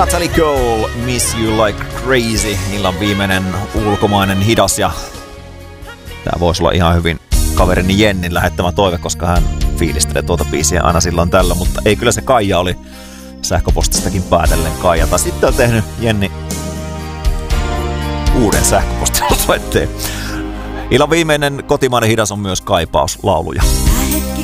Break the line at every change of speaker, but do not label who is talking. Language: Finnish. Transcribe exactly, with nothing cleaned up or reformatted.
Natalie Cole, Miss You Like Crazy. Illan viimeinen ulkomainen hidas ja tää voisi olla ihan hyvin kaverini Jennin lähettämä toive, koska hän fiilistelee tuota biisiä aina silloin tällä, mutta ei, kyllä se Kaija oli sähköpostistakin päätellen Kaijata. Sitten on tehnyt Jenni uuden sähköpostilaitteen. Illan viimeinen kotimainen hidas on myös kaipauslauluja.